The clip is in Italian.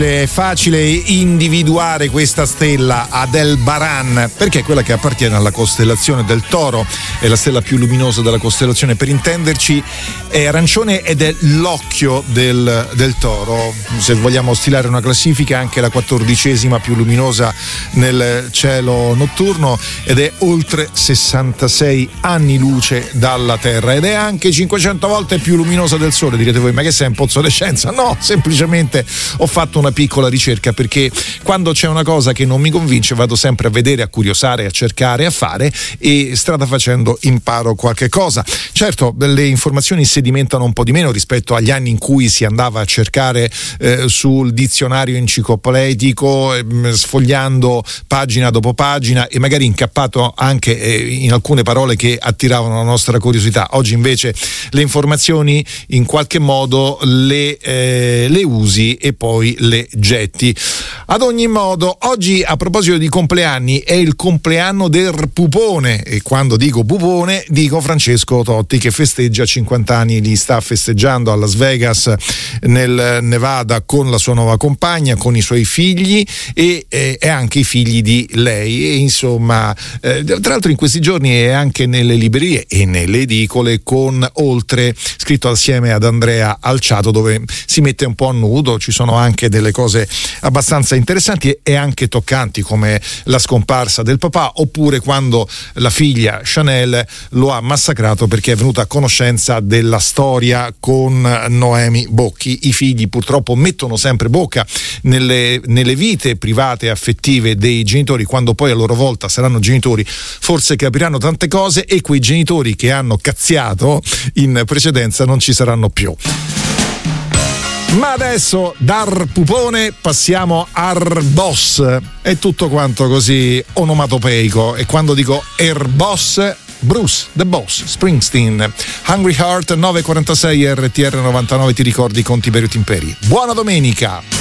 È facile individuare questa stella Aldebaran perché è quella che appartiene alla costellazione del Toro, è la stella più luminosa della costellazione, per intenderci è arancione ed è l'occhio del Toro. Se vogliamo stilare una classifica, anche la 14ª più luminosa nel cielo notturno ed è oltre 66 anni luce dalla Terra ed è anche 500 volte più luminosa del Sole. Direte voi, ma che sei un pozzo di scienza? No, semplicemente ho fatto una piccola ricerca, perché quando c'è una cosa che non mi convince vado sempre a vedere, a curiosare, a cercare, a fare, e strada facendo imparo qualche cosa. Certo, le informazioni sedimentano un po' di meno rispetto agli anni in cui si andava a cercare sul dizionario enciclopedico, sfogliando pagina dopo pagina e magari incappato anche in alcune parole che attiravano la nostra curiosità. Oggi invece le informazioni in qualche modo le usi e poi le getti. Ad ogni modo, oggi, a proposito di compleanni, è il compleanno del pupone, e quando dico pupone dico Francesco Totti, che festeggia 50 anni, li sta festeggiando a Las Vegas nel Nevada con la sua nuova compagna, con i suoi figli e anche i figli di lei, e insomma tra l'altro in questi giorni è anche nelle librerie e nelle edicole con Oltre, scritto assieme ad Andrea Alciato, dove si mette un po' a nudo. Ci sono anche delle cose abbastanza interessanti e anche toccanti, come la scomparsa del papà, oppure quando la figlia Chanel lo ha massacrato perché è venuta a conoscenza della storia con Noemi Bocchi. I figli purtroppo mettono sempre bocca nelle vite private e affettive dei genitori. Quando poi a loro volta saranno genitori forse capiranno tante cose, e quei genitori che hanno cazziato in precedenza non ci saranno più. Ma adesso dal pupone passiamo al boss. È tutto quanto così onomatopeico, e quando dico boss, Bruce, The Boss, Springsteen. Hungry Heart, 9:46 RTR 99, ti ricordi con Tiberio Timperi. Buona domenica!